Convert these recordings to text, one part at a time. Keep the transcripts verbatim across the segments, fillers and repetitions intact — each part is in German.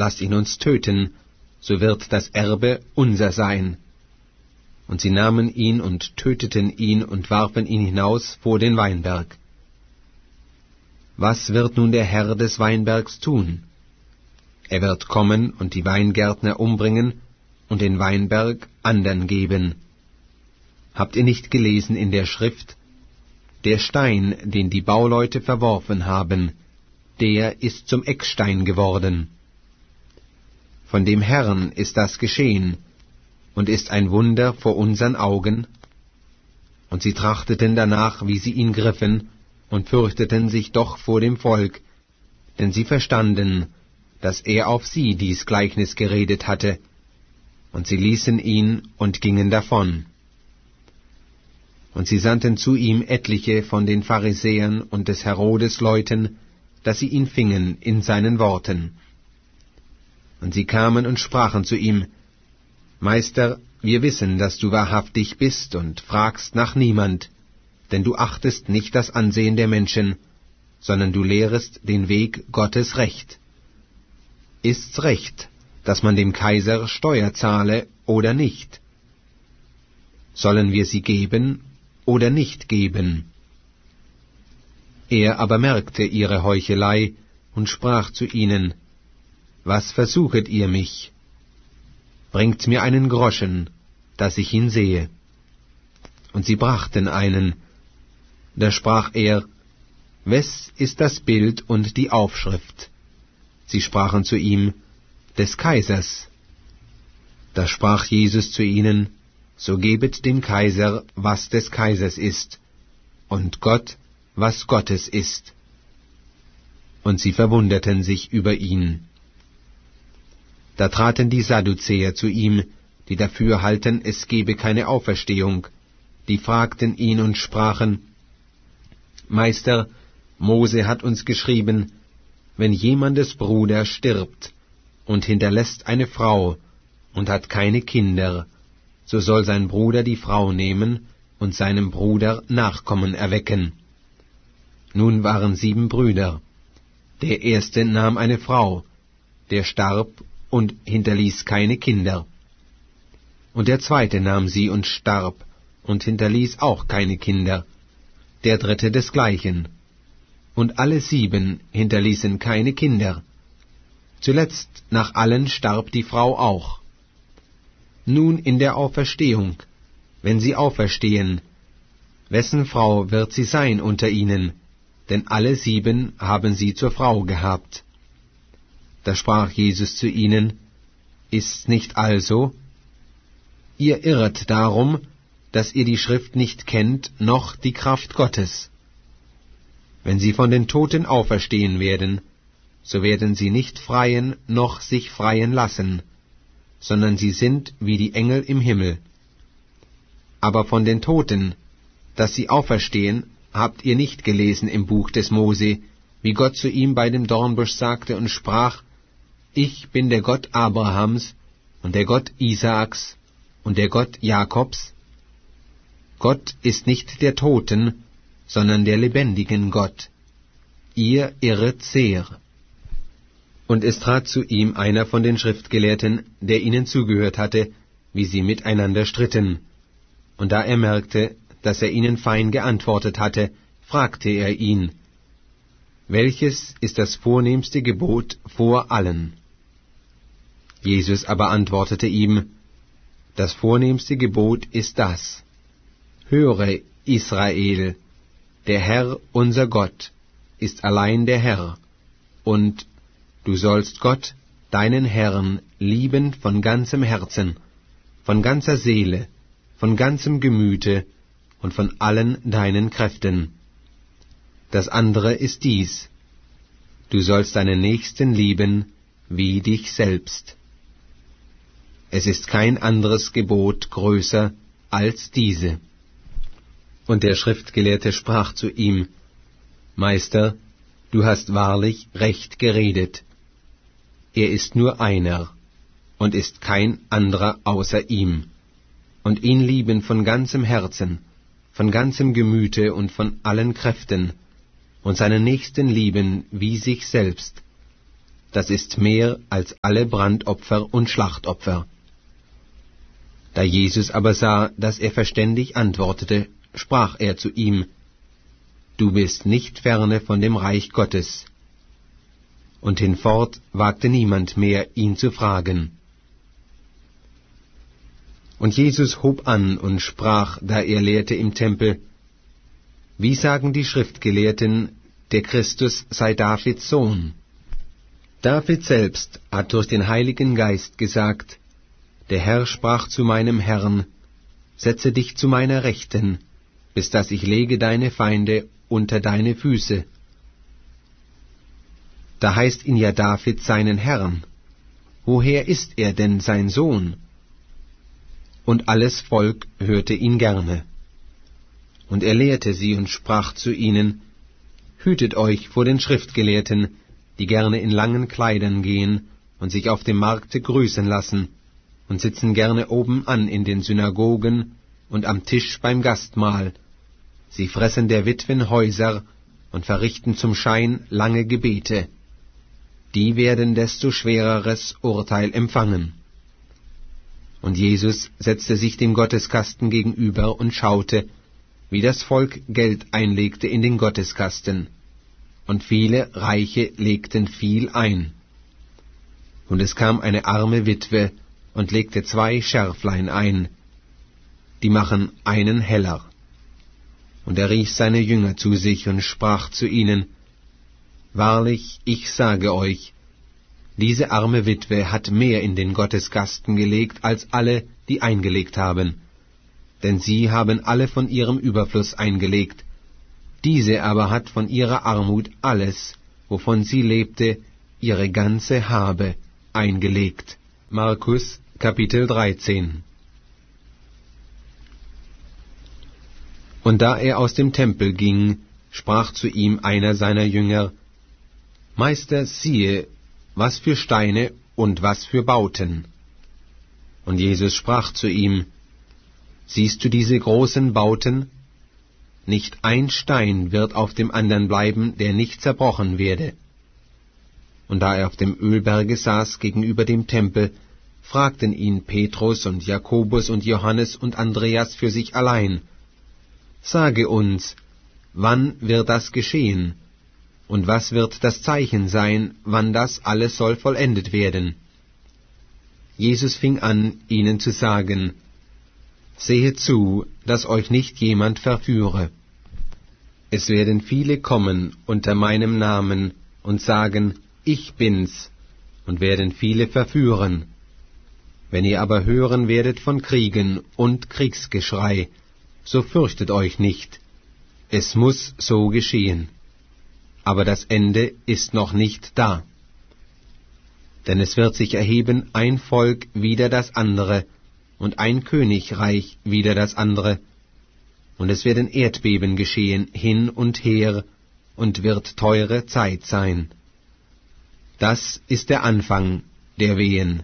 lasst ihn uns töten, so wird das Erbe unser sein. Und sie nahmen ihn und töteten ihn und warfen ihn hinaus vor den Weinberg. Was wird nun der Herr des Weinbergs tun? Er wird kommen und die Weingärtner umbringen und den Weinberg andern geben. Habt ihr nicht gelesen in der Schrift, der Stein, den die Bauleute verworfen haben, der ist zum Eckstein geworden. Von dem Herrn ist das geschehen, und ist ein Wunder vor unseren Augen. Und sie trachteten danach, wie sie ihn griffen, und fürchteten sich doch vor dem Volk, denn sie verstanden, dass er auf sie dies Gleichnis geredet hatte, und sie ließen ihn und gingen davon. Und sie sandten zu ihm etliche von den Pharisäern und des Herodes Leuten, dass sie ihn fingen in seinen Worten. Und sie kamen und sprachen zu ihm, Meister, wir wissen, dass du wahrhaftig bist und fragst nach niemand, denn du achtest nicht das Ansehen der Menschen, sondern du lehrest den Weg Gottes Recht. Ist's recht, dass man dem Kaiser Steuer zahle oder nicht? Sollen wir sie geben oder nicht geben? Er aber merkte ihre Heuchelei und sprach zu ihnen, Was versuchet ihr mich? Bringt mir einen Groschen, dass ich ihn sehe. Und sie brachten einen. Da sprach er, Wes ist das Bild und die Aufschrift? Sie sprachen zu ihm, Des Kaisers. Da sprach Jesus zu ihnen, So gebet dem Kaiser, was des Kaisers ist, und Gott, was Gottes ist. Und sie verwunderten sich über ihn. Da traten die Sadduzäer zu ihm, die dafür halten, es gebe keine Auferstehung, die fragten ihn und sprachen, Meister, Mose hat uns geschrieben, wenn jemandes Bruder stirbt und hinterlässt eine Frau und hat keine Kinder, so soll sein Bruder die Frau nehmen und seinem Bruder Nachkommen erwecken. Nun waren sieben Brüder. Der erste nahm eine Frau, der starb und hinterließ keine Kinder. Und der zweite nahm sie und starb und hinterließ auch keine Kinder. Der dritte desgleichen. Und alle sieben hinterließen keine Kinder. Zuletzt nach allen starb die Frau auch. Nun in der Auferstehung, wenn sie auferstehen, wessen Frau wird sie sein unter ihnen? Denn alle sieben haben sie zur Frau gehabt. Da sprach Jesus zu ihnen, Ist's nicht also? Ihr irret darum, dass ihr die Schrift nicht kennt, noch die Kraft Gottes. Wenn sie von den Toten auferstehen werden, so werden sie nicht freien noch sich freien lassen, sondern sie sind wie die Engel im Himmel. Aber von den Toten, dass sie auferstehen, habt ihr nicht gelesen im Buch des Mose, wie Gott zu ihm bei dem Dornbusch sagte und sprach, Ich bin der Gott Abrahams und der Gott Isaaks und der Gott Jakobs? Gott ist nicht der Toten, sondern der lebendigen Gott. Ihr irret sehr. Und es trat zu ihm einer von den Schriftgelehrten, der ihnen zugehört hatte, wie sie miteinander stritten. Und da er merkte, dass er ihnen fein geantwortet hatte, fragte er ihn, Welches ist das vornehmste Gebot vor allen? Jesus aber antwortete ihm, Das vornehmste Gebot ist das, Höre, Israel, der Herr, unser Gott, ist allein der Herr, und du sollst Gott, deinen Herrn, lieben von ganzem Herzen, von ganzer Seele, von ganzem Gemüte und von allen deinen Kräften. Das andere ist dies, du sollst deinen Nächsten lieben wie dich selbst. Es ist kein anderes Gebot größer als diese. Und der Schriftgelehrte sprach zu ihm, Meister, du hast wahrlich recht geredet. Er ist nur einer, und ist kein anderer außer ihm, und ihn lieben von ganzem Herzen, von ganzem Gemüte und von allen Kräften, und seinen Nächsten lieben wie sich selbst. das ist mehr als alle Brandopfer und Schlachtopfer. Da Jesus aber sah, dass er verständig antwortete, sprach er zu ihm, Du bist nicht ferne von dem Reich Gottes. Und hinfort wagte niemand mehr, ihn zu fragen. Und Jesus hob an und sprach, da er lehrte im Tempel, Wie sagen die Schriftgelehrten, der Christus sei Davids Sohn? David selbst hat durch den Heiligen Geist gesagt, Der Herr sprach zu meinem Herrn, Setze dich zu meiner Rechten, bis dass ich lege deine Feinde unter deine Füße. Da heißt ihn ja David seinen Herrn. Woher ist er denn sein Sohn? Und alles Volk hörte ihn gerne. Und er lehrte sie und sprach zu ihnen, Hütet euch vor den Schriftgelehrten, die gerne in langen Kleidern gehen und sich auf dem Markte grüßen lassen und sitzen gerne oben an in den Synagogen und am Tisch beim Gastmahl. Sie fressen der Witwen Häuser und verrichten zum Schein lange Gebete. Die werden desto schwereres Urteil empfangen. Und Jesus setzte sich dem Gotteskasten gegenüber und schaute, wie das Volk Geld einlegte in den Gotteskasten. Und viele Reiche legten viel ein. Und es kam eine arme Witwe und legte zwei Scherflein ein. Die machen einen Heller. Und er rief seine Jünger zu sich und sprach zu ihnen, Wahrlich, ich sage euch, diese arme Witwe hat mehr in den Gotteskasten gelegt, als alle, die eingelegt haben. Denn sie haben alle von ihrem Überfluss eingelegt. Diese aber hat von ihrer Armut alles, wovon sie lebte, ihre ganze Habe eingelegt. Markus, Kapitel dreizehn. Und da er aus dem Tempel ging, sprach zu ihm einer seiner Jünger, Meister, siehe, was für Steine und was für Bauten. Und Jesus sprach zu ihm, Siehst du diese großen Bauten? Nicht ein Stein wird auf dem andern bleiben, der nicht zerbrochen werde. Und da er auf dem Ölberge saß gegenüber dem Tempel, fragten ihn Petrus und Jakobus und Johannes und Andreas für sich allein, Sage uns, wann wird das geschehen? Und was wird das Zeichen sein, wann das alles soll vollendet werden? Jesus fing an, ihnen zu sagen, Sehet zu, dass euch nicht jemand verführe. Es werden viele kommen unter meinem Namen und sagen, Ich bin's, und werden viele verführen. Wenn ihr aber hören werdet von Kriegen und Kriegsgeschrei, so fürchtet euch nicht. Es muß so geschehen. Aber das Ende ist noch nicht da. Denn es wird sich erheben ein Volk wider das andere, und ein Königreich wider das andere, und es werden Erdbeben geschehen hin und her, und wird teure Zeit sein. Das ist der Anfang der Wehen.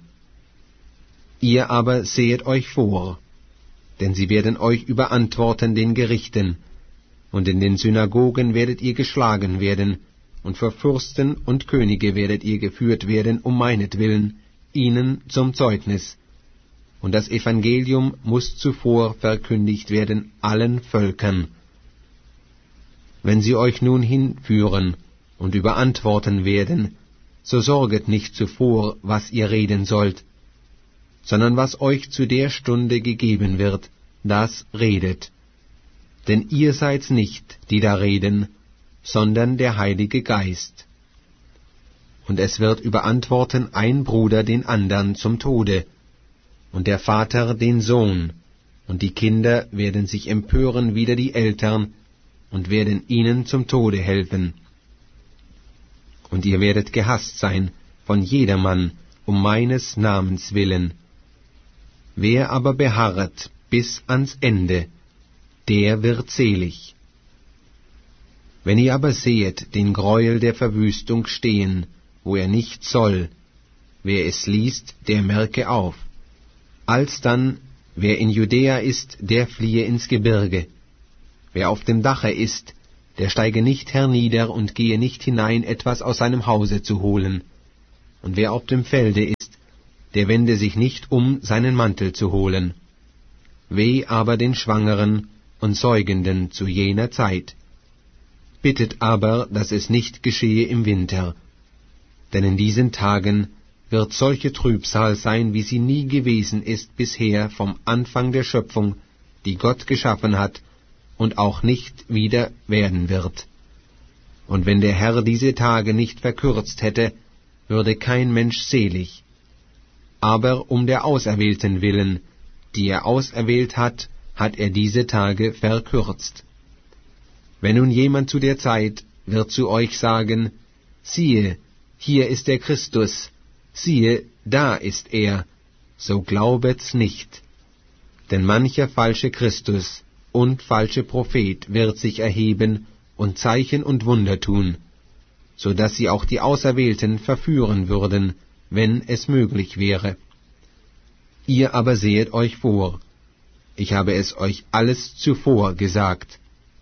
Ihr aber sehet euch vor, denn sie werden euch überantworten den Gerichten, und in den Synagogen werdet ihr geschlagen werden, und vor Fürsten und Könige werdet ihr geführt werden um meinetwillen, ihnen zum Zeugnis. Und das Evangelium muß zuvor verkündigt werden allen Völkern. Wenn sie euch nun hinführen und überantworten werden, so sorget nicht zuvor, was ihr reden sollt, sondern was euch zu der Stunde gegeben wird, das redet. Denn ihr seid's nicht, die da reden, sondern der Heilige Geist. Und es wird überantworten ein Bruder den andern zum Tode, und der Vater den Sohn, und die Kinder werden sich empören wider die Eltern, und werden ihnen zum Tode helfen. Und ihr werdet gehasst sein von jedermann um meines Namens willen. Wer aber beharret bis ans Ende, der wird selig. Wenn ihr aber sehet den Greuel der Verwüstung stehen, wo er nicht soll, wer es liest, der merke auf. Alsdann, wer in Judäa ist, der fliehe ins Gebirge. Wer auf dem Dache ist, der steige nicht hernieder und gehe nicht hinein, etwas aus seinem Hause zu holen. und wer auf dem Felde ist, der wende sich nicht um, seinen Mantel zu holen. Weh aber den Schwangeren und Säugenden zu jener Zeit. Bittet aber, dass es nicht geschehe im Winter, denn in diesen Tagen wird solche Trübsal sein, wie sie nie gewesen ist bisher vom Anfang der Schöpfung, die Gott geschaffen hat, und auch nicht wieder werden wird. Und wenn der Herr diese Tage nicht verkürzt hätte, würde kein Mensch selig. Aber um der Auserwählten willen, die er auserwählt hat, hat er diese Tage verkürzt. Wenn nun jemand zu der Zeit wird zu euch sagen, siehe, hier ist der Christus, siehe, da ist er, so glaubet's nicht. Denn mancher falsche Christus und falsche Prophet wird sich erheben und Zeichen und Wunder tun, so dass sie auch die Auserwählten verführen würden, wenn es möglich wäre. Ihr aber sehet euch vor, ich habe es euch alles zuvor gesagt.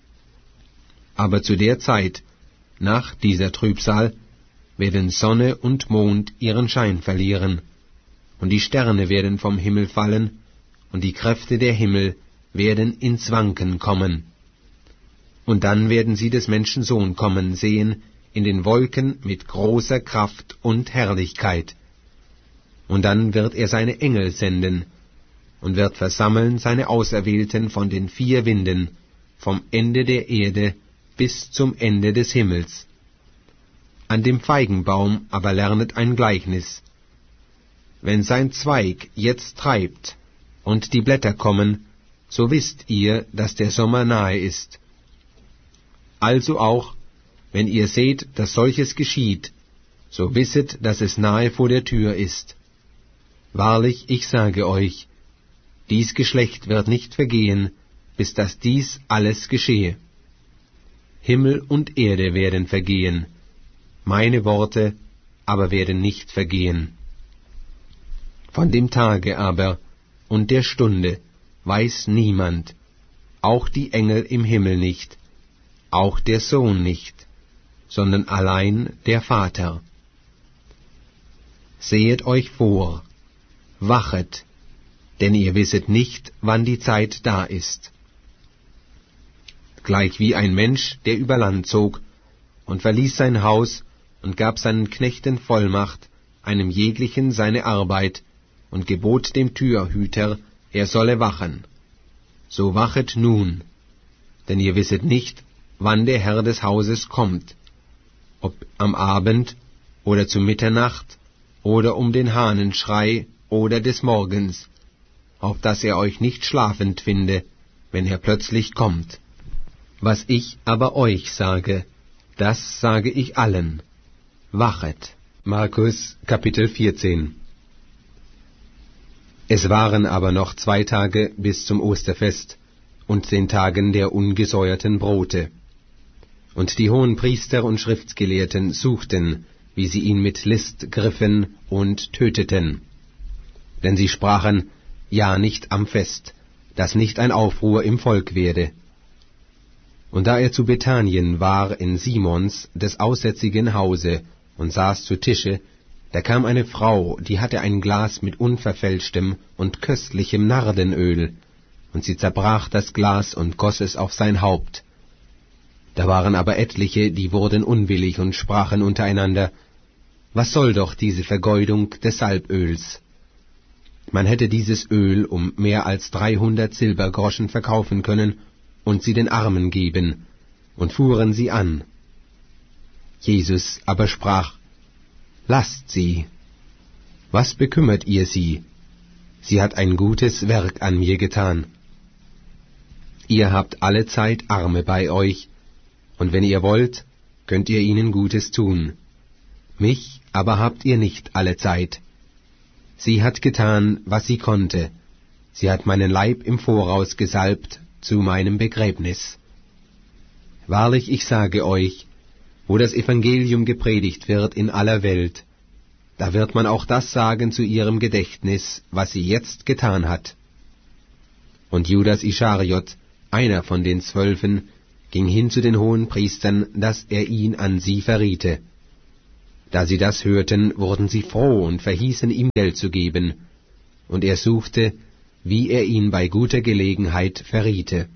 Aber zu der Zeit, nach dieser Trübsal, werden Sonne und Mond ihren Schein verlieren, und die Sterne werden vom Himmel fallen, und die Kräfte der Himmel werden ins Wanken kommen. Und dann werden sie des Menschen Sohn kommen sehen, in den Wolken mit großer Kraft und Herrlichkeit. Und dann wird er seine Engel senden, und wird versammeln seine Auserwählten von den vier Winden, vom Ende der Erde bis zum Ende des Himmels. An dem Feigenbaum aber lernet ein Gleichnis. Wenn sein Zweig jetzt treibt und die Blätter kommen, so wisst ihr, dass der Sommer nahe ist. Also auch, wenn ihr seht, dass solches geschieht, so wisset, dass es nahe vor der Tür ist. Wahrlich, ich sage euch, dies Geschlecht wird nicht vergehen, bis dass dies alles geschehe. Himmel und Erde werden vergehen, meine Worte aber werden nicht vergehen. Von dem Tage aber und der Stunde weiß niemand, auch die Engel im Himmel nicht, auch der Sohn nicht, sondern allein der Vater. Sehet euch vor, wachet, denn ihr wisset nicht, wann die Zeit da ist. Gleich wie ein Mensch, der über Land zog, und verließ sein Haus, und gab seinen Knechten Vollmacht, einem jeglichen seine Arbeit, und gebot dem Türhüter, er solle wachen. So wachet nun, denn ihr wisset nicht, wann der Herr des Hauses kommt, ob am Abend oder zu Mitternacht oder um den Hahnenschrei oder des Morgens, auf dass er euch nicht schlafend finde, wenn er plötzlich kommt. Was ich aber euch sage, das sage ich allen. Wachet. Markus Kapitel vierzehn. Es waren aber noch zwei Tage bis zum Osterfest und den Tagen der ungesäuerten Brote. Und die Hohenpriester und Schriftgelehrten suchten, wie sie ihn mit List griffen und töteten. Denn sie sprachen, ja nicht am Fest, dass nicht ein Aufruhr im Volk werde. Und da er zu Bethanien war in Simons, des aussätzigen Hause, und saß zu Tische, da kam eine Frau, die hatte ein Glas mit unverfälschtem und köstlichem Nardenöl, und sie zerbrach das Glas und goss es auf sein Haupt. Da waren aber etliche, die wurden unwillig und sprachen untereinander, was soll doch diese Vergeudung des Salböls? Man hätte dieses Öl um mehr als dreihundert Silbergroschen verkaufen können und sie den Armen geben, und fuhren sie an. Jesus aber sprach, lasst sie. Was bekümmert ihr sie? Sie hat ein gutes Werk an mir getan. Ihr habt allezeit Arme bei euch, und wenn ihr wollt, könnt ihr ihnen Gutes tun. Mich aber habt ihr nicht allezeit. Sie hat getan, was sie konnte. Sie hat meinen Leib im Voraus gesalbt zu meinem Begräbnis. Wahrlich, ich sage euch, wo das Evangelium gepredigt wird in aller Welt, da wird man auch das sagen zu ihrem Gedächtnis, was sie jetzt getan hat. Und Judas Ischariot, einer von den Zwölfen, ging hin zu den Hohenpriestern, dass er ihn an sie verriete. Da sie das hörten, wurden sie froh und verhießen ihm Geld zu geben, und er suchte, wie er ihn bei guter Gelegenheit verriete.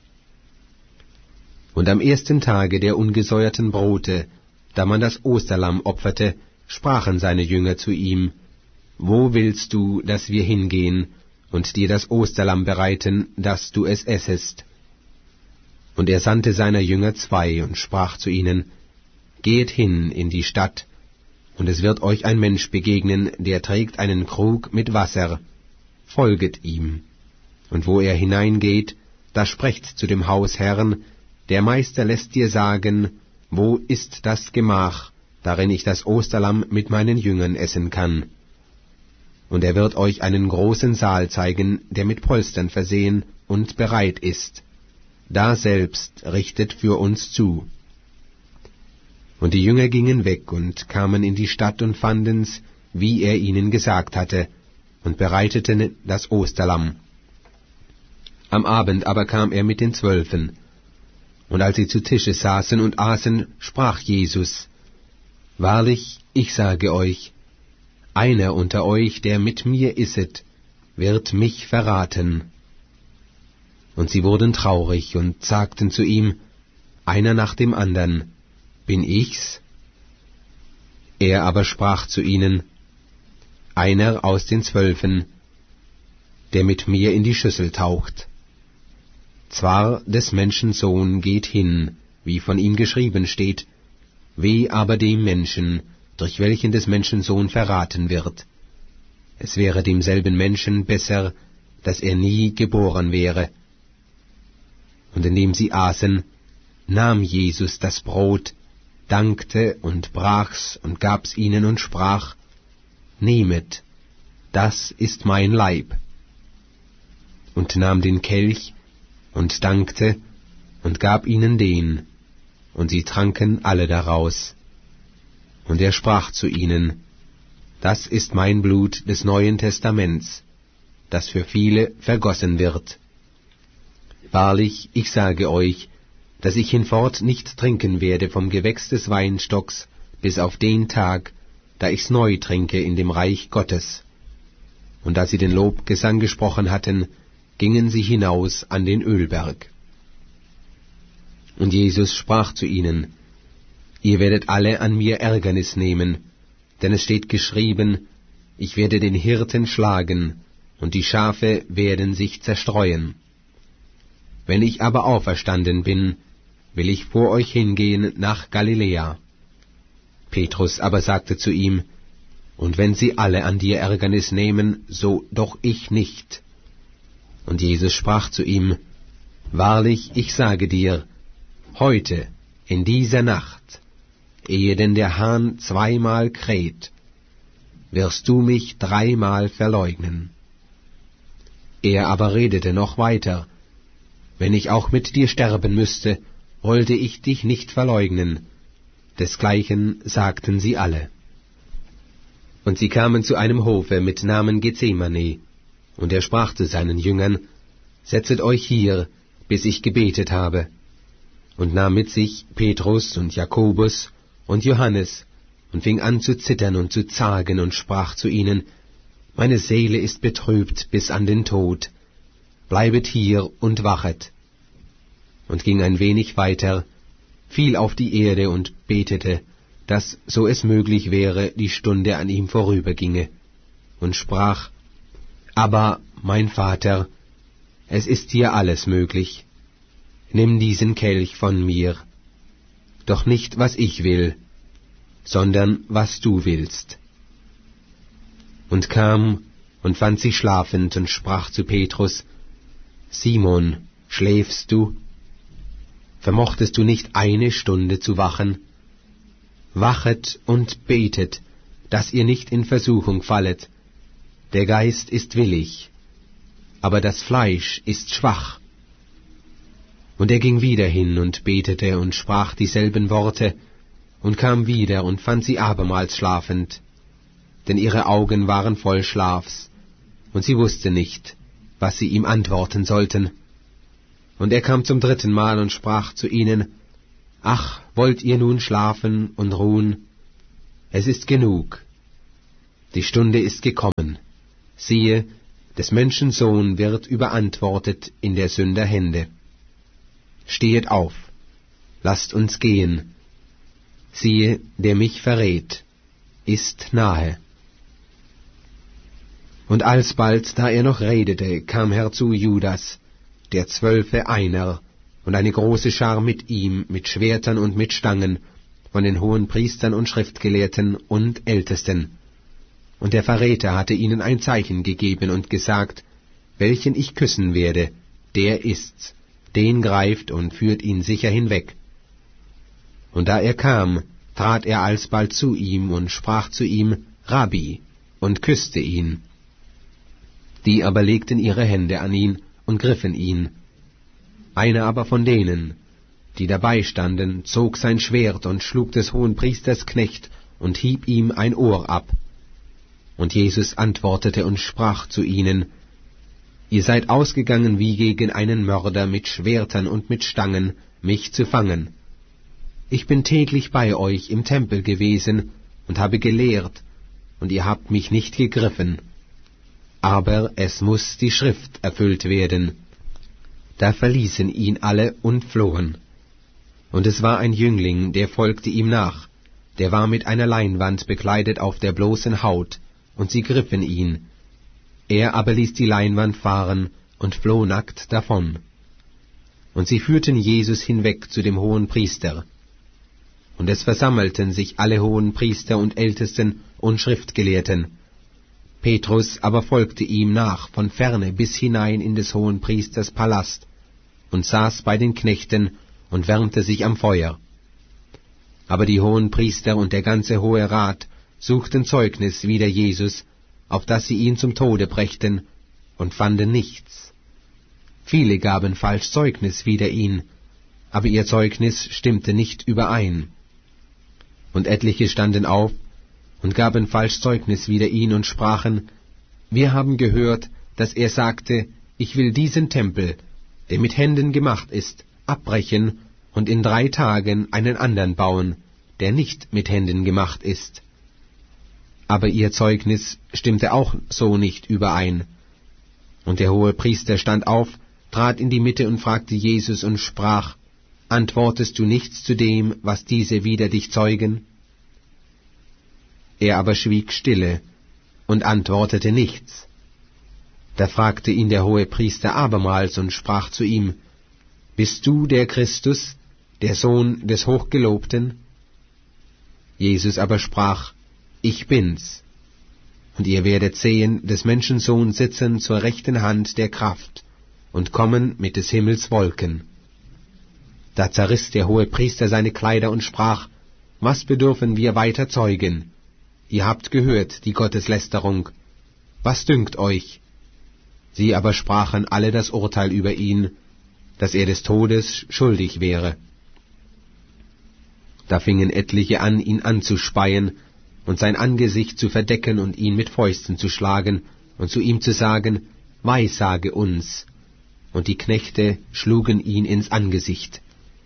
Und am ersten Tage der ungesäuerten Brote, da man das Osterlamm opferte, sprachen seine Jünger zu ihm, »Wo willst du, dass wir hingehen und dir das Osterlamm bereiten, dass du es essest?« Und er sandte seiner Jünger zwei und sprach zu ihnen, »Geht hin in die Stadt, und es wird euch ein Mensch begegnen, der trägt einen Krug mit Wasser. Folget ihm. Und wo er hineingeht, da sprecht zu dem Hausherrn, der Meister lässt dir sagen, wo ist das Gemach, darin ich das Osterlamm mit meinen Jüngern essen kann. Und er wird euch einen großen Saal zeigen, der mit Polstern versehen und bereit ist. Da selbst richtet für uns zu.« Und die Jünger gingen weg und kamen in die Stadt und fanden's, wie er ihnen gesagt hatte, und bereiteten das Osterlamm. Am Abend aber kam er mit den Zwölfen. Und als sie zu Tische saßen und aßen, sprach Jesus, »Wahrlich, ich sage euch, einer unter euch, der mit mir isset, wird mich verraten.« Und sie wurden traurig und sagten zu ihm, einer nach dem andern, »Bin ich's?« Er aber sprach zu ihnen, »Einer aus den Zwölfen, der mit mir in die Schüssel taucht. Zwar des Menschen Sohn geht hin, wie von ihm geschrieben steht, weh aber dem Menschen, durch welchen des Menschen Sohn verraten wird. Es wäre demselben Menschen besser, dass er nie geboren wäre.« Und indem sie aßen, nahm Jesus das Brot, dankte und brach's und gab's ihnen und sprach, »Nehmet, das ist mein Leib.« Und nahm den Kelch und dankte und gab ihnen den, und sie tranken alle daraus. Und er sprach zu ihnen, »Das ist mein Blut des Neuen Testaments, das für viele vergossen wird. Wahrlich, ich sage euch, dass ich hinfort nicht trinken werde vom Gewächs des Weinstocks, bis auf den Tag, da ich's neu trinke in dem Reich Gottes.« Und da sie den Lobgesang gesprochen hatten, gingen sie hinaus an den Ölberg. Und Jesus sprach zu ihnen, »Ihr werdet alle an mir Ärgernis nehmen, denn es steht geschrieben, ich werde den Hirten schlagen, und die Schafe werden sich zerstreuen. Wenn ich aber auferstanden bin, will ich vor euch hingehen nach Galiläa.« Petrus aber sagte zu ihm, »Und wenn sie alle an dir Ärgernis nehmen, so doch ich nicht.« Und Jesus sprach zu ihm, »Wahrlich, ich sage dir, heute, in dieser Nacht, ehe denn der Hahn zweimal kräht, wirst du mich dreimal verleugnen.« Er aber redete noch weiter, »Wenn ich auch mit dir sterben müsste, wollte ich dich nicht verleugnen.« Desgleichen sagten sie alle. Und sie kamen zu einem Hofe mit Namen Gethsemane, und er sprach zu seinen Jüngern, »Setzet euch hier, bis ich gebetet habe«, und nahm mit sich Petrus und Jakobus und Johannes, und fing an zu zittern und zu zagen, und sprach zu ihnen, »Meine Seele ist betrübt bis an den Tod, bleibet hier und wachet.« Und ging ein wenig weiter, fiel auf die Erde und betete, dass, so es möglich wäre, die Stunde an ihm vorüberginge, und sprach, »Aber, mein Vater, es ist dir alles möglich. Nimm diesen Kelch von mir, doch nicht, was ich will, sondern was du willst.« Und kam und fand sie schlafend und sprach zu Petrus, »Simon, schläfst du? Vermochtest du nicht eine Stunde zu wachen? Wachet und betet, dass ihr nicht in Versuchung fallet. Der Geist ist willig, aber das Fleisch ist schwach.« Und er ging wieder hin und betete und sprach dieselben Worte, und kam wieder und fand sie abermals schlafend, denn ihre Augen waren voll Schlafs, und sie wusste nicht, was sie ihm antworten sollten. Und er kam zum dritten Mal und sprach zu ihnen, »Ach, wollt ihr nun schlafen und ruhen? es ist genug. Die Stunde ist gekommen. Siehe, des Menschen Sohn wird überantwortet in der Sünder Hände. Stehet auf, lasst uns gehen. Siehe, der mich verrät, ist nahe. Und alsbald, da er noch redete, kam herzu Judas, der Zwölfe einer, und eine große Schar mit ihm, mit Schwertern und mit Stangen, von den hohen Priestern und Schriftgelehrten und Ältesten. Und der Verräter hatte ihnen ein Zeichen gegeben und gesagt, welchen ich küssen werde, der ist's, den greift und führt ihn sicher hinweg. Und da er kam, trat er alsbald zu ihm und sprach zu ihm, Rabbi, und küsste ihn. Die aber legten ihre Hände an ihn und griffen ihn. Einer aber von denen, die dabei standen, zog sein Schwert und schlug des Hohenpriesters Knecht und hieb ihm ein Ohr ab. Und Jesus antwortete und sprach zu ihnen, Ihr seid ausgegangen wie gegen einen Mörder mit Schwertern und mit Stangen, mich zu fangen. Ich bin täglich bei euch im Tempel gewesen und habe gelehrt, und ihr habt mich nicht gegriffen. Aber es muß die Schrift erfüllt werden. Da verließen ihn alle und flohen. Und es war ein Jüngling, der folgte ihm nach, der war mit einer Leinwand bekleidet auf der bloßen Haut, und sie griffen ihn. Er aber ließ die Leinwand fahren und floh nackt davon. Und sie führten Jesus hinweg zu dem Hohenpriester. Und es versammelten sich alle Hohenpriester und Ältesten und Schriftgelehrten. Petrus aber folgte ihm nach von ferne bis hinein in des Hohenpriesters Palast und saß bei den Knechten und wärmte sich am Feuer. Aber die Hohenpriester und der ganze Hohe Rat suchten Zeugnis wider Jesus, auf dass sie ihn zum Tode brächten, und fanden nichts. Viele gaben falsch Zeugnis wider ihn, aber ihr Zeugnis stimmte nicht überein. Und etliche standen auf und gaben falsch Zeugnis wider ihn und sprachen, Wir haben gehört, dass er sagte, ich will diesen Tempel, der mit Händen gemacht ist, abbrechen und in drei Tagen einen andern bauen, der nicht mit Händen gemacht ist. Aber ihr Zeugnis stimmte auch so nicht überein. Und der Hohepriester stand auf, trat in die Mitte und fragte Jesus und sprach, Antwortest du nichts zu dem, was diese wider dich zeugen? Er aber schwieg stille und antwortete nichts. Da fragte ihn der Hohepriester abermals und sprach zu ihm, Bist du der Christus, der Sohn des Hochgelobten? Jesus aber sprach, Ich bin's. Und ihr werdet sehen, des Menschen Sohn sitzen zur rechten Hand der Kraft und kommen mit des Himmels Wolken. Da zerriss der Hohepriester seine Kleider und sprach, Was bedürfen wir weiter zeugen? Ihr habt gehört die Gotteslästerung. Was dünkt euch? Sie aber sprachen alle das Urteil über ihn, dass er des Todes schuldig wäre. Da fingen etliche an, ihn anzuspeien und sein Angesicht zu verdecken und ihn mit Fäusten zu schlagen und zu ihm zu sagen, Weissage uns. Und die Knechte schlugen ihn ins Angesicht.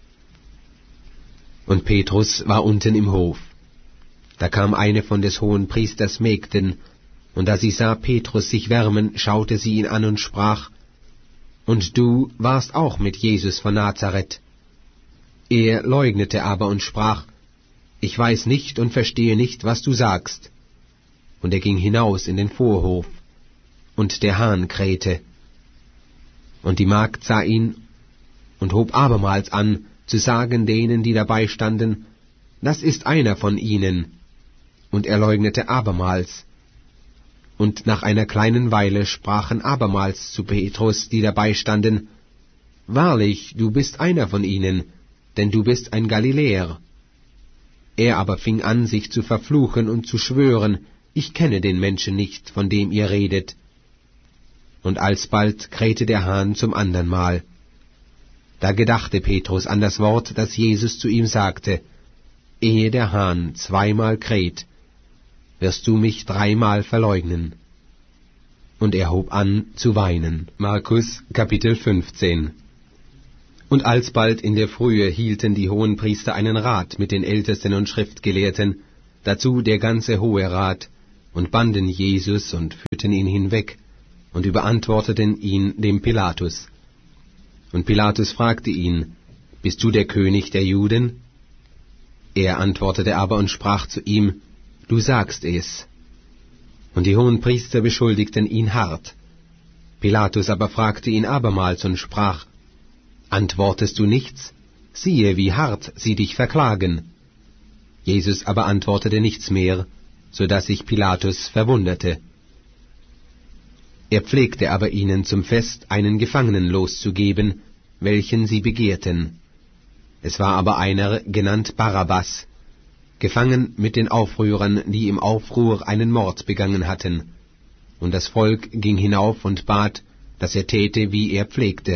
Und Petrus war unten im Hof. Da kam eine von des Hohenpriesters Mägden, und da sie sah Petrus sich wärmen, schaute sie ihn an und sprach, Und du warst auch mit Jesus von Nazareth. Er leugnete aber und sprach, Ich weiß nicht und verstehe nicht, was du sagst. Und er ging hinaus in den Vorhof, und der Hahn krähte. Und die Magd sah ihn und hob abermals an, zu sagen denen, die dabei standen, Das ist einer von ihnen. Und er leugnete abermals. Und nach einer kleinen Weile sprachen abermals zu Petrus, die dabei standen, Wahrlich, du bist einer von ihnen, denn du bist ein Galiläer. Er aber fing an, sich zu verfluchen und zu schwören, Ich kenne den Menschen nicht, von dem ihr redet. Und alsbald krähte der Hahn zum andern Mal. Da gedachte Petrus an das Wort, das Jesus zu ihm sagte, Ehe der Hahn zweimal kräht, wirst du mich dreimal verleugnen. Und er hob an zu weinen. Markus Kapitel fünfzehn. Und alsbald in der Frühe hielten die Hohenpriester einen Rat mit den Ältesten und Schriftgelehrten, dazu der ganze Hohe Rat, und banden Jesus und führten ihn hinweg und überantworteten ihn dem Pilatus. Und Pilatus fragte ihn, »Bist du der König der Juden?« Er antwortete aber und sprach zu ihm, »Du sagst es.« Und die Hohenpriester beschuldigten ihn hart. Pilatus aber fragte ihn abermals und sprach, »Antwortest du nichts? Siehe, wie hart sie dich verklagen.« Jesus aber antwortete nichts mehr, so dass sich Pilatus verwunderte. Er pflegte aber ihnen zum Fest einen Gefangenen loszugeben, welchen sie begehrten. Es war aber einer, genannt Barabbas, gefangen mit den Aufrührern, die im Aufruhr einen Mord begangen hatten. Und das Volk ging hinauf und bat, dass er täte, wie er pflegte.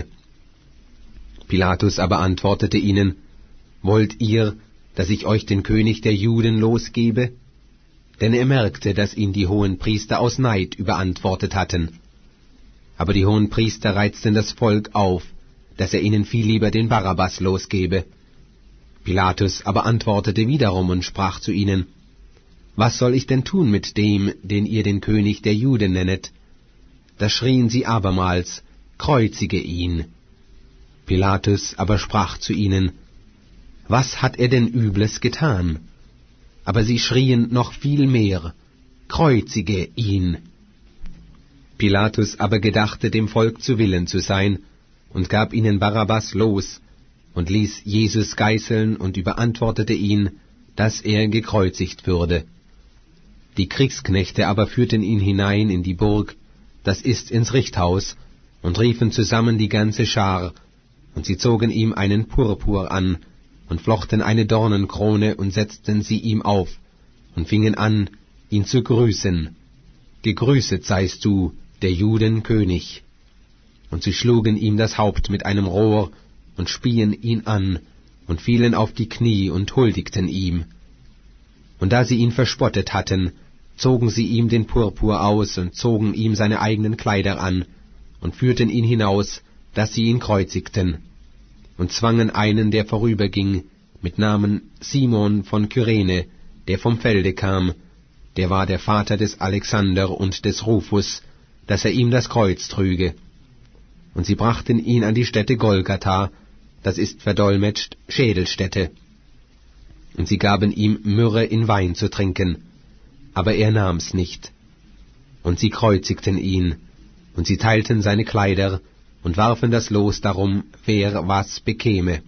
Pilatus aber antwortete ihnen, »Wollt ihr, dass ich euch den König der Juden losgebe?« Denn er merkte, dass ihn die Hohenpriester aus Neid überantwortet hatten. Aber die Hohenpriester reizten das Volk auf, dass er ihnen viel lieber den Barabbas losgebe. Pilatus aber antwortete wiederum und sprach zu ihnen, »Was soll ich denn tun mit dem, den ihr den König der Juden nennet?« Da schrien sie abermals, »Kreuzige ihn!« Pilatus aber sprach zu ihnen, »Was hat er denn Übles getan?« Aber sie schrien noch viel mehr, »Kreuzige ihn!« Pilatus aber gedachte, dem Volk zu Willen zu sein, und gab ihnen Barabbas los, und ließ Jesus geißeln und überantwortete ihn, dass er gekreuzigt würde. Die Kriegsknechte aber führten ihn hinein in die Burg, das ist ins Richthaus, und riefen zusammen die ganze Schar, und sie zogen ihm einen Purpur an, und flochten eine Dornenkrone und setzten sie ihm auf, und fingen an, ihn zu grüßen. »Gegrüßet seist du, der Juden König!« Und sie schlugen ihm das Haupt mit einem Rohr und spien ihn an und fielen auf die Knie und huldigten ihm. Und da sie ihn verspottet hatten, zogen sie ihm den Purpur aus und zogen ihm seine eigenen Kleider an und führten ihn hinaus, dass sie ihn kreuzigten, und zwangen einen, der vorüberging, mit Namen Simon von Kyrene, der vom Felde kam, der war der Vater des Alexander und des Rufus, dass er ihm das Kreuz trüge. Und sie brachten ihn an die Stätte Golgatha, das ist verdolmetscht Schädelstätte. Und sie gaben ihm Myrrhe in Wein zu trinken, aber er nahm's nicht. Und sie kreuzigten ihn, und sie teilten seine Kleider, und warfen das Los darum, wer was bekäme.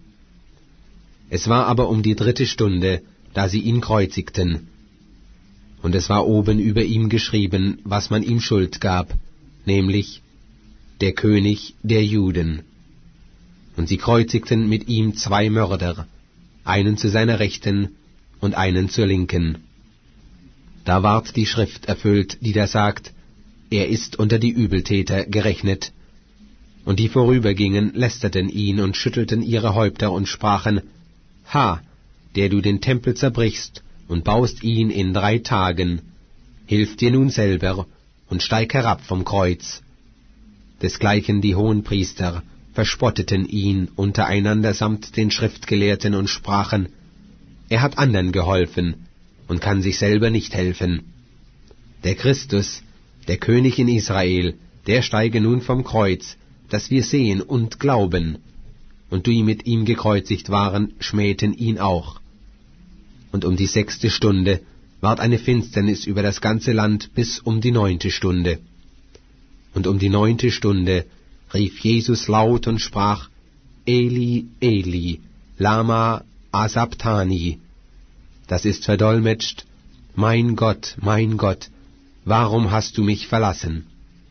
Es war aber um die dritte Stunde, da sie ihn kreuzigten. Und es war oben über ihm geschrieben, was man ihm Schuld gab, nämlich der König der Juden. Und sie kreuzigten mit ihm zwei Mörder, einen zu seiner Rechten und einen zur Linken. Da ward die Schrift erfüllt, die da sagt, er ist unter die Übeltäter gerechnet. Und die vorübergingen, lästerten ihn und schüttelten ihre Häupter und sprachen, Ha, der du den Tempel zerbrichst und baust ihn in drei Tagen, hilf dir nun selber und steig herab vom Kreuz. Desgleichen die Hohenpriester verspotteten ihn untereinander samt den Schriftgelehrten und sprachen, er hat andern geholfen und kann sich selber nicht helfen. Der Christus, der König in Israel, der steige nun vom Kreuz, dass wir sehen und glauben. Und die mit ihm gekreuzigt waren, schmähten ihn auch. Und um die sechste Stunde ward eine Finsternis über das ganze Land bis um die neunte Stunde. Und um die neunte Stunde rief Jesus laut und sprach, Eli, Eli, lama asabtani. Das ist verdolmetscht, mein Gott, mein Gott, warum hast du mich verlassen?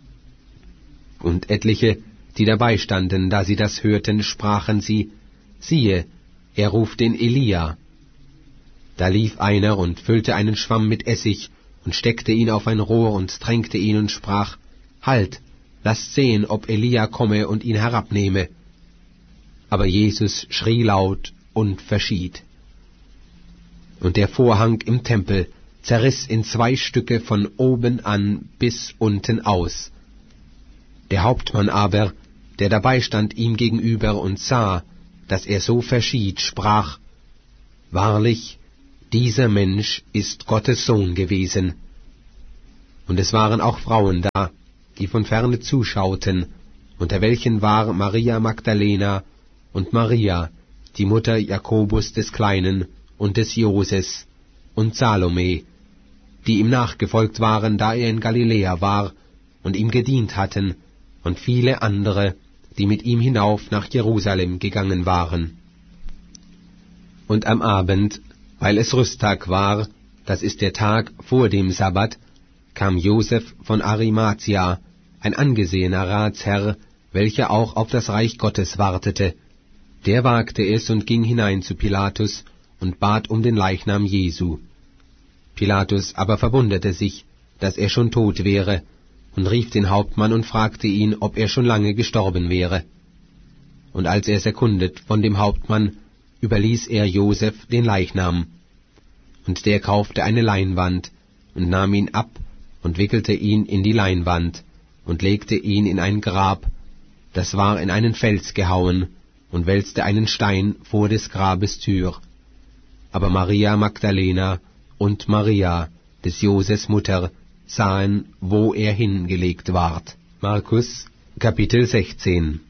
Und etliche, die dabei standen, da sie das hörten, sprachen sie, siehe, er ruft den Elia. Da lief einer und füllte einen Schwamm mit Essig und steckte ihn auf ein Rohr und tränkte ihn und sprach, Halt, lasst sehen, ob Elia komme und ihn herabnehme. Aber Jesus schrie laut und verschied. Und der Vorhang im Tempel zerriss in zwei Stücke von oben an bis unten aus. Der Hauptmann aber, der dabei stand ihm gegenüber und sah, dass er so verschied, sprach, Wahrlich, dieser Mensch ist Gottes Sohn gewesen. Und es waren auch Frauen da, die von ferne zuschauten, unter welchen war Maria Magdalena und Maria, die Mutter Jakobus des Kleinen und des Joses, und Salome, die ihm nachgefolgt waren, da er in Galiläa war, und ihm gedient hatten, und viele andere, die mit ihm hinauf nach Jerusalem gegangen waren. Und am Abend, weil es Rüsttag war, das ist der Tag vor dem Sabbat, kam Joseph von Arimathia, ein angesehener Ratsherr, welcher auch auf das Reich Gottes wartete. Der wagte es und ging hinein zu Pilatus und bat um den Leichnam Jesu. Pilatus aber verwunderte sich, dass er schon tot wäre, und rief den Hauptmann und fragte ihn, ob er schon lange gestorben wäre. Und als er es erkundet von dem Hauptmann, überließ er Joseph den Leichnam. Und der kaufte eine Leinwand und nahm ihn ab und wickelte ihn in die Leinwand und legte ihn in ein Grab, das war in einen Fels gehauen, und wälzte einen Stein vor des Grabes Tür. Aber Maria Magdalena und Maria, des Joses Mutter, sahen, wo er hingelegt ward. Markus, Kapitel sechzehn.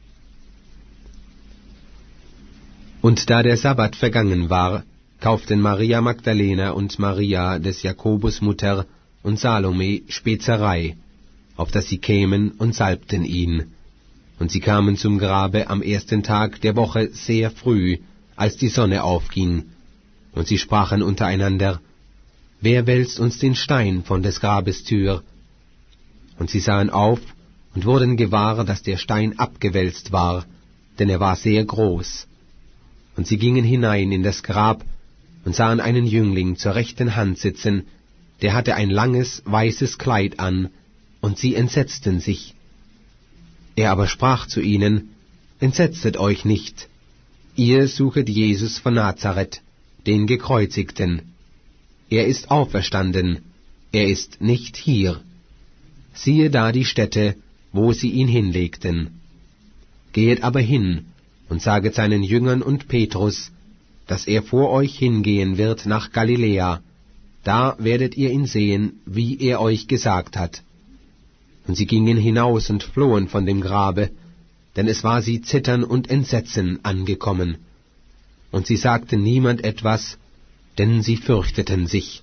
Und da der Sabbat vergangen war, kauften Maria Magdalena und Maria des Jakobus Mutter und Salome Spezerei, auf dass sie kämen und salbten ihn. Und sie kamen zum Grabe am ersten Tag der Woche sehr früh, als die Sonne aufging. Und sie sprachen untereinander, wer wälzt uns den Stein von des Grabes Tür? Und sie sahen auf und wurden gewahr, dass der Stein abgewälzt war, denn er war sehr groß. Und sie gingen hinein in das Grab und sahen einen Jüngling zur rechten Hand sitzen, der hatte ein langes, weißes Kleid an, und sie entsetzten sich. Er aber sprach zu ihnen, entsetzet euch nicht, ihr suchet Jesus von Nazareth, den Gekreuzigten. Er ist auferstanden, er ist nicht hier. Siehe da die Stätte, wo sie ihn hinlegten. Gehet aber hin und saget seinen Jüngern und Petrus, dass er vor euch hingehen wird nach Galiläa, da werdet ihr ihn sehen, wie er euch gesagt hat. Und sie gingen hinaus und flohen von dem Grabe, denn es war sie Zittern und Entsetzen angekommen. Und sie sagten niemand etwas, denn sie fürchteten sich.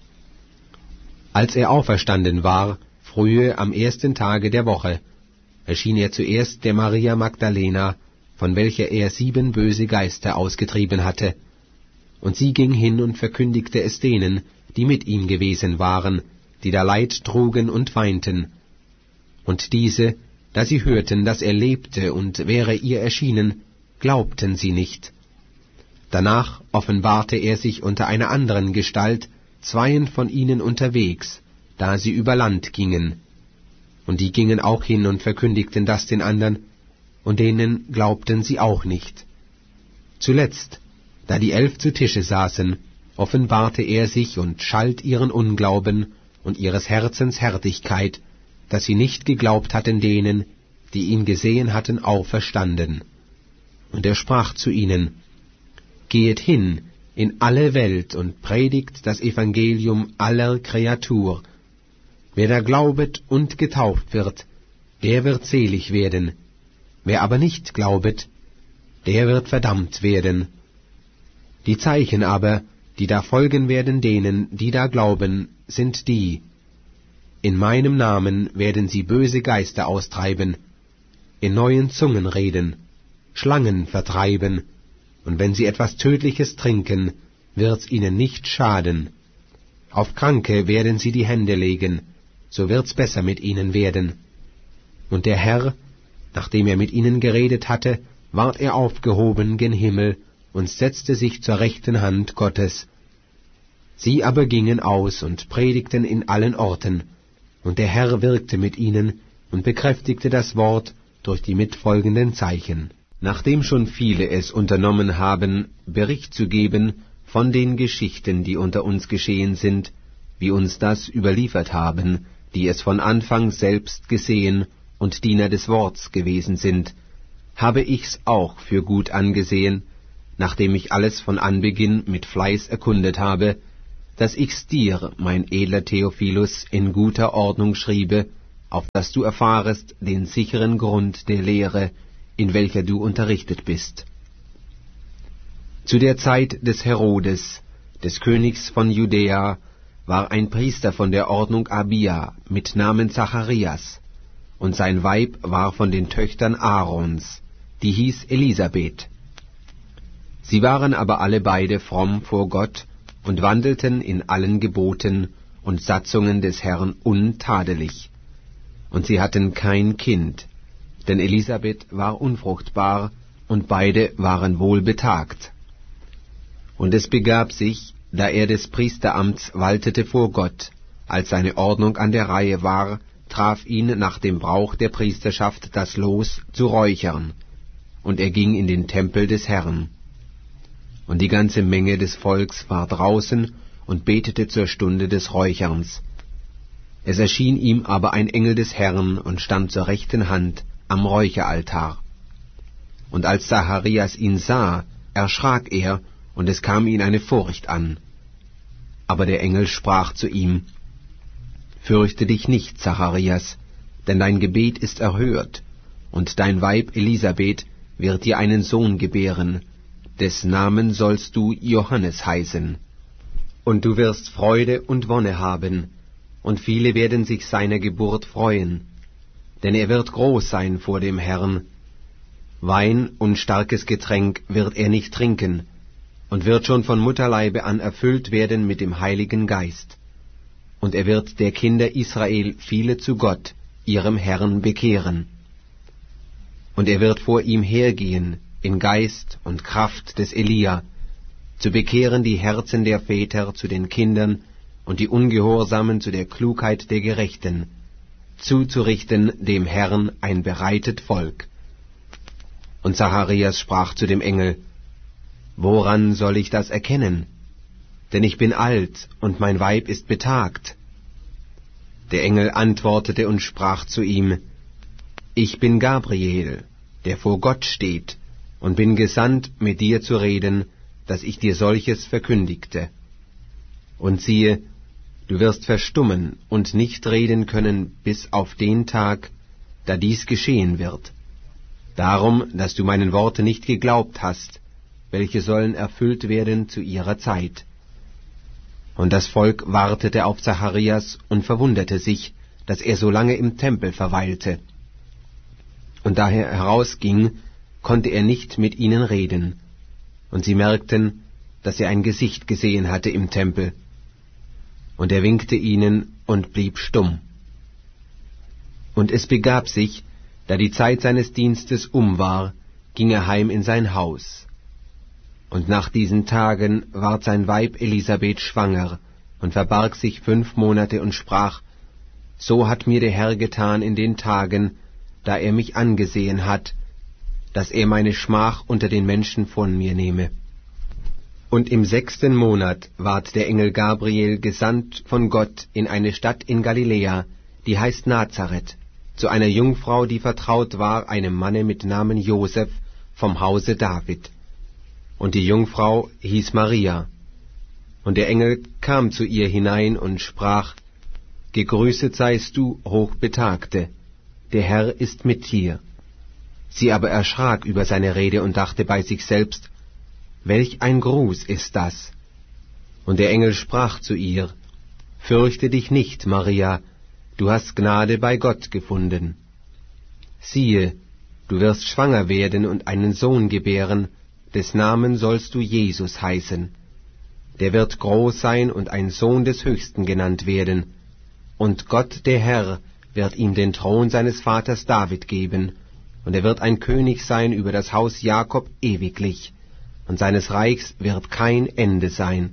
Als er auferstanden war, frühe am ersten Tage der Woche, erschien er zuerst der Maria Magdalena, von welcher er sieben böse Geister ausgetrieben hatte. Und sie ging hin und verkündigte es denen, die mit ihm gewesen waren, die da Leid trugen und weinten. Und diese, da sie hörten, dass er lebte und wäre ihr erschienen, glaubten sie nicht. Danach offenbarte er sich unter einer anderen Gestalt, zweien von ihnen unterwegs, da sie über Land gingen. Und die gingen auch hin und verkündigten das den anderen, und denen glaubten sie auch nicht. Zuletzt, da die Elf zu Tische saßen, offenbarte er sich und schalt ihren Unglauben und ihres Herzens Härtigkeit, dass sie nicht geglaubt hatten denen, die ihn gesehen hatten, auferstanden. Und er sprach zu ihnen, Gehet hin in alle Welt und predigt das Evangelium aller Kreatur. Wer da glaubet und getauft wird, der wird selig werden. Wer aber nicht glaubet, der wird verdammt werden. Die Zeichen aber, die da folgen werden denen, die da glauben, sind die: In meinem Namen werden sie böse Geister austreiben, in neuen Zungen reden, Schlangen vertreiben, und wenn sie etwas Tödliches trinken, wird's ihnen nicht schaden. Auf Kranke werden sie die Hände legen, so wird's besser mit ihnen werden. Und der Herr, nachdem er mit ihnen geredet hatte, ward er aufgehoben gen Himmel und setzte sich zur rechten Hand Gottes. Sie aber gingen aus und predigten in allen Orten, und der Herr wirkte mit ihnen und bekräftigte das Wort durch die mitfolgenden Zeichen. Nachdem schon viele es unternommen haben, Bericht zu geben von den Geschichten, die unter uns geschehen sind, wie uns das überliefert haben, die es von Anfang selbst gesehen und Diener des Worts gewesen sind, habe ich's auch für gut angesehen, nachdem ich alles von Anbeginn mit Fleiß erkundet habe, dass ich's dir, mein edler Theophilus, in guter Ordnung schriebe, auf dass du erfahrest den sicheren Grund der Lehre, in welcher du unterrichtet bist. Zu der Zeit des Herodes, des Königs von Judäa, war ein Priester von der Ordnung Abia mit Namen Zacharias, und sein Weib war von den Töchtern Aarons, die hieß Elisabeth. Sie waren aber alle beide fromm vor Gott und wandelten in allen Geboten und Satzungen des Herrn untadelig. Und sie hatten kein Kind, denn Elisabeth war unfruchtbar, und beide waren wohlbetagt. Und es begab sich, da er des Priesteramts waltete vor Gott, als seine Ordnung an der Reihe war, traf ihn nach dem Brauch der Priesterschaft das Los zu räuchern, und er ging in den Tempel des Herrn. Und die ganze Menge des Volks war draußen und betete zur Stunde des Räucherns. Es erschien ihm aber ein Engel des Herrn und stand zur rechten Hand am Räucheraltar. Und als Zacharias ihn sah, erschrak er, und es kam ihn eine Furcht an. Aber der Engel sprach zu ihm: Fürchte dich nicht, Zacharias, denn dein Gebet ist erhört, und dein Weib Elisabeth wird dir einen Sohn gebären, des Namen sollst du Johannes heißen. Und du wirst Freude und Wonne haben, und viele werden sich seiner Geburt freuen, denn er wird groß sein vor dem Herrn. Wein und starkes Getränk wird er nicht trinken, und wird schon von Mutterleibe an erfüllt werden mit dem Heiligen Geist. Und er wird der Kinder Israel viele zu Gott, ihrem Herrn, bekehren. Und er wird vor ihm hergehen, in Geist und Kraft des Elia, zu bekehren die Herzen der Väter zu den Kindern und die Ungehorsamen zu der Klugheit der Gerechten, zuzurichten dem Herrn ein bereitet Volk. Und Zacharias sprach zu dem Engel: Woran soll ich das erkennen? Denn ich bin alt, und mein Weib ist betagt. Der Engel antwortete und sprach zu ihm: Ich bin Gabriel, der vor Gott steht, und bin gesandt, mit dir zu reden, dass ich dir solches verkündigte. Und siehe, du wirst verstummen und nicht reden können bis auf den Tag, da dies geschehen wird. Darum, dass du meinen Worten nicht geglaubt hast, welche sollen erfüllt werden zu ihrer Zeit. Und das Volk wartete auf Zacharias und verwunderte sich, dass er so lange im Tempel verweilte. Und da er herausging, konnte er nicht mit ihnen reden, und sie merkten, dass er ein Gesicht gesehen hatte im Tempel. Und er winkte ihnen und blieb stumm. Und es begab sich, da die Zeit seines Dienstes um war, ging er heim in sein Haus. Und nach diesen Tagen ward sein Weib Elisabeth schwanger und verbarg sich fünf Monate und sprach: So hat mir der Herr getan in den Tagen, da er mich angesehen hat, dass er meine Schmach unter den Menschen von mir nehme. Und im sechsten Monat ward der Engel Gabriel gesandt von Gott in eine Stadt in Galiläa, die heißt Nazareth, zu einer Jungfrau, die vertraut war einem Manne mit Namen Joseph vom Hause David. Und die Jungfrau hieß Maria. Und der Engel kam zu ihr hinein und sprach: Gegrüßet seist du, Hochbetagte, der Herr ist mit dir. Sie aber erschrak über seine Rede und dachte bei sich selbst: Welch ein Gruß ist das? Und der Engel sprach zu ihr: Fürchte dich nicht, Maria, du hast Gnade bei Gott gefunden. Siehe, du wirst schwanger werden und einen Sohn gebären, des Namen sollst du Jesus heißen. Der wird groß sein und ein Sohn des Höchsten genannt werden. Und Gott, der Herr, wird ihm den Thron seines Vaters David geben, und er wird ein König sein über das Haus Jakob ewiglich, und seines Reichs wird kein Ende sein.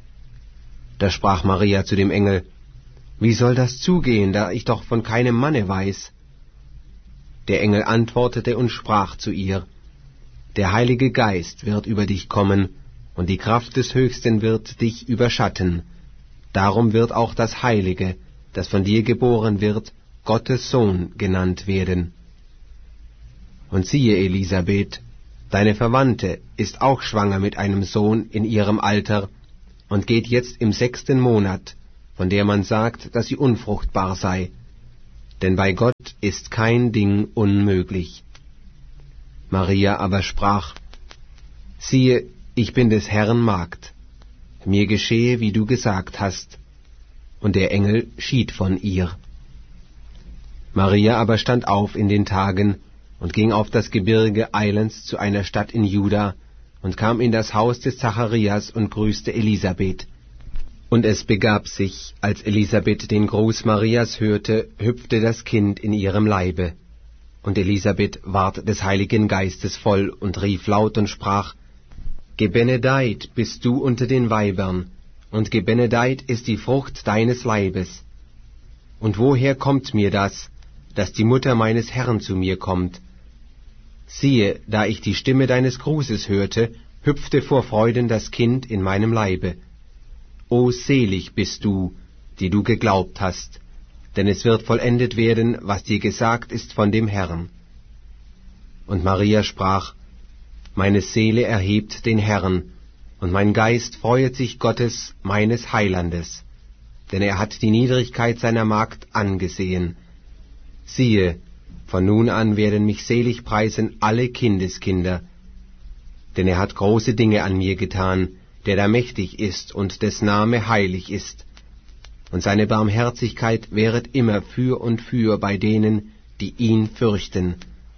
Da sprach Maria zu dem Engel: Wie soll das zugehen, da ich doch von keinem Manne weiß? Der Engel antwortete und sprach zu ihr: Der Heilige Geist wird über dich kommen, und die Kraft des Höchsten wird dich überschatten. Darum wird auch das Heilige, das von dir geboren wird, Gottes Sohn genannt werden. Und siehe, Elisabeth, deine Verwandte ist auch schwanger mit einem Sohn in ihrem Alter, und geht jetzt im sechsten Monat, von der man sagt, dass sie unfruchtbar sei. Denn bei Gott ist kein Ding unmöglich. Maria aber sprach: Siehe, ich bin des Herrn Magd. Mir geschehe, wie du gesagt hast. Und der Engel schied von ihr. Maria aber stand auf in den Tagen und ging auf das Gebirge eilends zu einer Stadt in Juda und kam in das Haus des Zacharias und grüßte Elisabeth. Und es begab sich, als Elisabeth den Gruß Marias hörte, hüpfte das Kind in ihrem Leibe. Und Elisabeth ward des Heiligen Geistes voll und rief laut und sprach: Gebenedeit bist du unter den Weibern, und gebenedeit ist die Frucht deines Leibes. Und woher kommt mir das, dass die Mutter meines Herrn zu mir kommt? Siehe, da ich die Stimme deines Grußes hörte, hüpfte vor Freuden das Kind in meinem Leibe. O selig bist du, die du geglaubt hast, denn es wird vollendet werden, was dir gesagt ist von dem Herrn. Und Maria sprach: Meine Seele erhebt den Herrn, und mein Geist freuet sich Gottes, meines Heilandes, denn er hat die Niedrigkeit seiner Magd angesehen. Siehe, von nun an werden mich selig preisen alle Kindeskinder, denn er hat große Dinge an mir getan, der da mächtig ist und des Name heilig ist. Und seine Barmherzigkeit wäret immer für und für bei denen, die ihn fürchten.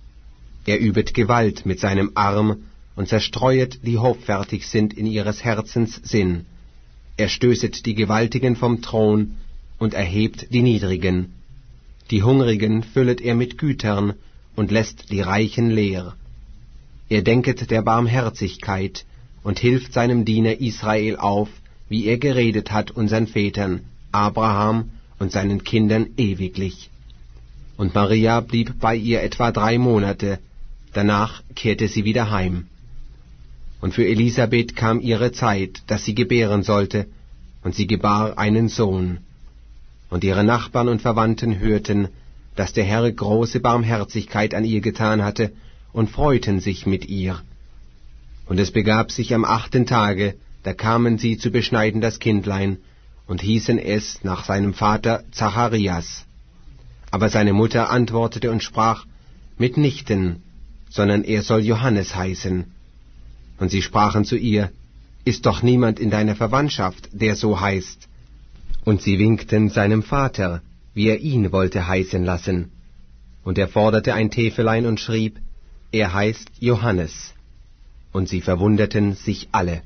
Er übet Gewalt mit seinem Arm und zerstreuet, die hoffärtig sind in ihres Herzens Sinn. Er stößet die Gewaltigen vom Thron und erhebt die Niedrigen. Die Hungrigen füllet er mit Gütern und lässt die Reichen leer. Er denket der Barmherzigkeit und hilft seinem Diener Israel auf, wie er geredet hat unseren Vätern, Abraham und seinen Kindern ewiglich. Und Maria blieb bei ihr etwa drei Monate, danach kehrte sie wieder heim. Und für Elisabeth kam ihre Zeit, dass sie gebären sollte, und sie gebar einen Sohn. Und ihre Nachbarn und Verwandten hörten, dass der Herr große Barmherzigkeit an ihr getan hatte, und freuten sich mit ihr. Und es begab sich am achten Tage, da kamen sie zu beschneiden das Kindlein, und hießen es nach seinem Vater Zacharias. Aber seine Mutter antwortete und sprach: Mitnichten, sondern er soll Johannes heißen. Und sie sprachen zu ihr: Ist doch niemand in deiner Verwandtschaft, der so heißt? Und sie winkten seinem Vater, wie er ihn wollte heißen lassen. Und er forderte ein Täfelein und schrieb: Er heißt Johannes. Und sie verwunderten sich alle.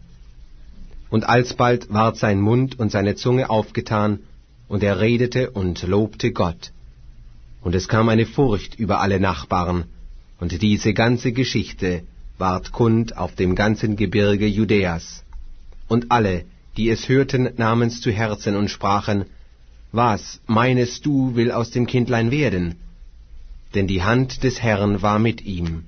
Und alsbald ward sein Mund und seine Zunge aufgetan, und er redete und lobte Gott. Und es kam eine Furcht über alle Nachbarn, und diese ganze Geschichte ward kund auf dem ganzen Gebirge Judäas. Und alle, die es hörten, nahmen's zu Herzen und sprachen: Was, meinest du, will aus dem Kindlein werden? Denn die Hand des Herrn war mit ihm.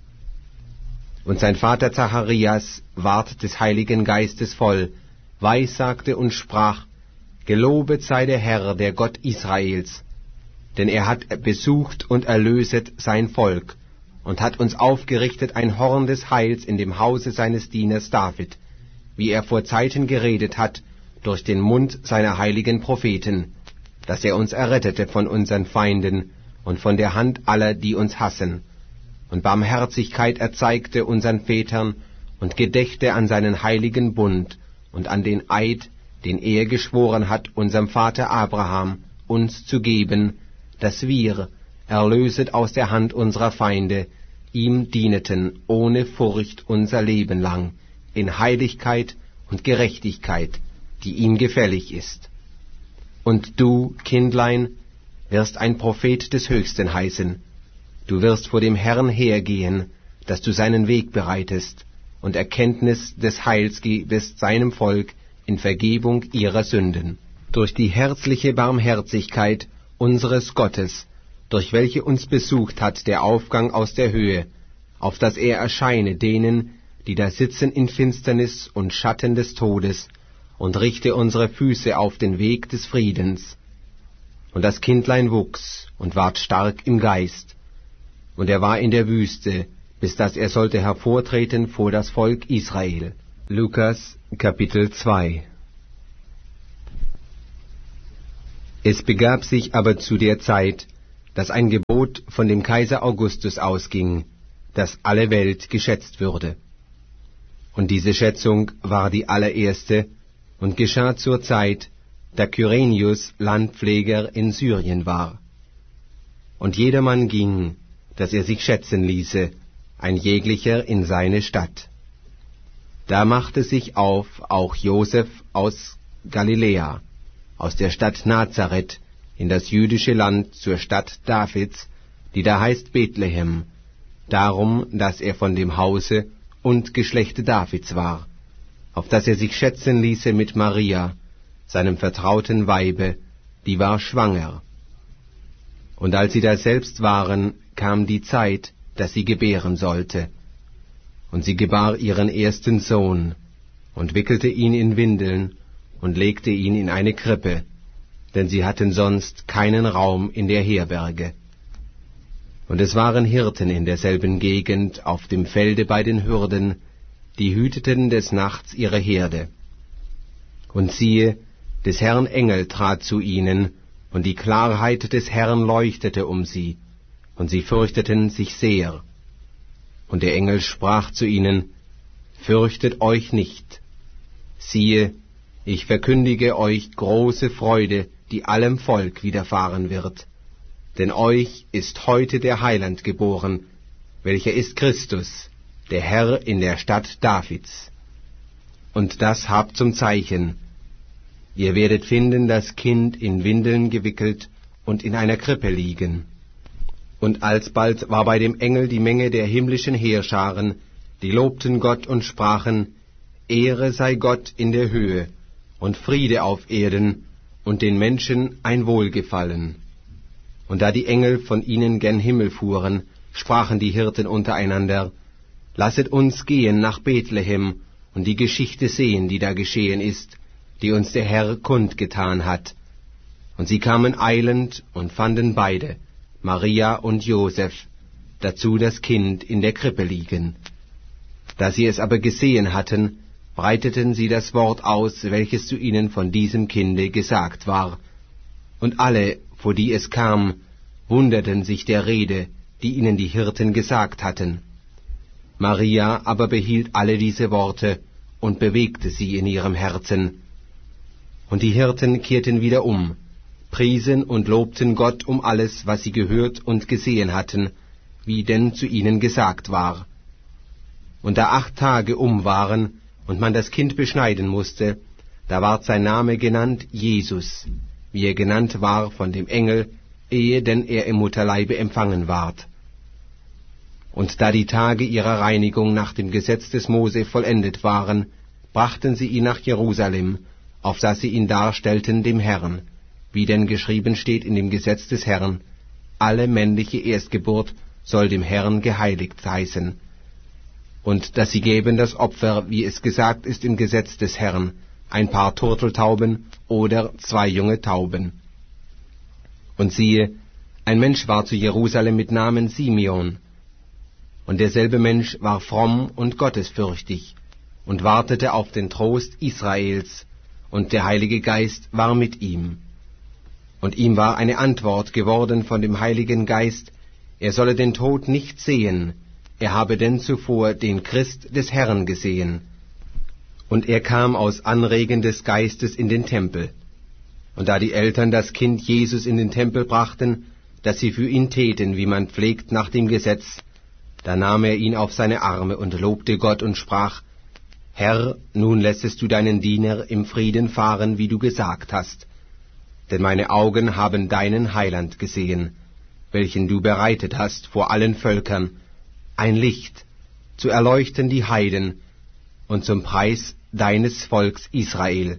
Und sein Vater Zacharias ward des Heiligen Geistes voll, weissagte und sprach: Gelobet sei der Herr, der Gott Israels, denn er hat besucht und erlöset sein Volk, und hat uns aufgerichtet ein Horn des Heils in dem Hause seines Dieners David, wie er vor Zeiten geredet hat durch den Mund seiner heiligen Propheten, dass er uns errettete von unseren Feinden und von der Hand aller, die uns hassen, und Barmherzigkeit erzeigte unseren Vätern und gedächte an seinen heiligen Bund und an den Eid, den er geschworen hat, unserem Vater Abraham, uns zu geben, dass wir, erlöset aus der Hand unserer Feinde, ihm dieneten ohne Furcht unser Leben lang, in Heiligkeit und Gerechtigkeit, die ihm gefällig ist. Und du, Kindlein, wirst ein Prophet des Höchsten heißen. Du wirst vor dem Herrn hergehen, dass du seinen Weg bereitest und Erkenntnis des Heils gebest seinem Volk in Vergebung ihrer Sünden, durch die herzliche Barmherzigkeit unseres Gottes, durch welche uns besucht hat der Aufgang aus der Höhe, auf dass er erscheine denen, die da sitzen in Finsternis und Schatten des Todes, und richte unsere Füße auf den Weg des Friedens. Und das Kindlein wuchs und ward stark im Geist, und er war in der Wüste, bis dass er sollte hervortreten vor das Volk Israel. Lukas Kapitel zwei. Es begab sich aber zu der Zeit, dass ein Gebot von dem Kaiser Augustus ausging, dass alle Welt geschätzt würde. Und diese Schätzung war die allererste und geschah zur Zeit, da Kyrenius Landpfleger in Syrien war. Und jedermann ging, dass er sich schätzen ließe, ein jeglicher in seine Stadt. Da machte sich auf auch Joseph aus Galiläa, aus der Stadt Nazareth, in das jüdische Land zur Stadt Davids, die da heißt Bethlehem, darum, dass er von dem Hause und Geschlechte Davids war, auf dass er sich schätzen ließe mit Maria, seinem vertrauten Weibe, die war schwanger. Und als sie daselbst waren, kam die Zeit, dass sie gebären sollte. Und sie gebar ihren ersten Sohn, und wickelte ihn in Windeln, und legte ihn in eine Krippe, denn sie hatten sonst keinen Raum in der Herberge. Und es waren Hirten in derselben Gegend auf dem Felde bei den Hürden, die hüteten des Nachts ihre Herde. Und siehe, des Herrn Engel trat zu ihnen, und die Klarheit des Herrn leuchtete um sie, und sie fürchteten sich sehr. Und der Engel sprach zu ihnen, Fürchtet euch nicht. Siehe, ich verkündige euch große Freude, die allem Volk widerfahren wird. Denn euch ist heute der Heiland geboren, welcher ist Christus, der Herr in der Stadt Davids. Und das habt zum Zeichen: Ihr werdet finden das Kind in Windeln gewickelt und in einer Krippe liegen. Und alsbald war bei dem Engel die Menge der himmlischen Heerscharen, die lobten Gott und sprachen, Ehre sei Gott in der Höhe und Friede auf Erden und den Menschen ein Wohlgefallen. Und da die Engel von ihnen gen Himmel fuhren, sprachen die Hirten untereinander, Lasset uns gehen nach Bethlehem und die Geschichte sehen, die da geschehen ist, die uns der Herr kundgetan hat. Und sie kamen eilend und fanden beide, Maria und Joseph, dazu das Kind in der Krippe liegen. Da sie es aber gesehen hatten, breiteten sie das Wort aus, welches zu ihnen von diesem Kinde gesagt war. Und alle, vor die es kam, wunderten sich der Rede, die ihnen die Hirten gesagt hatten. Maria aber behielt alle diese Worte und bewegte sie in ihrem Herzen. Und die Hirten kehrten wieder um, priesen und lobten Gott um alles, was sie gehört und gesehen hatten, wie denn zu ihnen gesagt war. Und da acht Tage um waren und man das Kind beschneiden musste, da ward sein Name genannt Jesus, wie er genannt war von dem Engel, ehe denn er im Mutterleibe empfangen ward. Und da die Tage ihrer Reinigung nach dem Gesetz des Mose vollendet waren, brachten sie ihn nach Jerusalem, auf dass sie ihn darstellten dem Herrn, wie denn geschrieben steht in dem Gesetz des Herrn, alle männliche Erstgeburt soll dem Herrn geheiligt heißen. Und dass sie geben das Opfer, wie es gesagt ist im Gesetz des Herrn, ein paar Turteltauben oder zwei junge Tauben. Und siehe, ein Mensch war zu Jerusalem mit Namen Simeon, und derselbe Mensch war fromm und gottesfürchtig, und wartete auf den Trost Israels, und der Heilige Geist war mit ihm. Und ihm war eine Antwort geworden von dem Heiligen Geist, er solle den Tod nicht sehen, er habe denn zuvor den Christ des Herrn gesehen. Und er kam aus Anregen des Geistes in den Tempel. Und da die Eltern das Kind Jesus in den Tempel brachten, dass sie für ihn täten, wie man pflegt nach dem Gesetz, da nahm er ihn auf seine Arme und lobte Gott und sprach, Herr, nun lässest du deinen Diener im Frieden fahren, wie du gesagt hast. Denn meine Augen haben deinen Heiland gesehen, welchen du bereitet hast vor allen Völkern, ein Licht, zu erleuchten die Heiden und zum Preis deines Volks Israel.